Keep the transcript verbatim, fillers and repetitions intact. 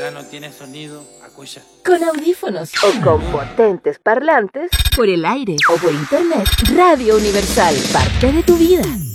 ya no tiene sonido, acuya. Con audífonos o con potentes parlantes, por el aire o por internet, Radio Universal, parte de tu vida.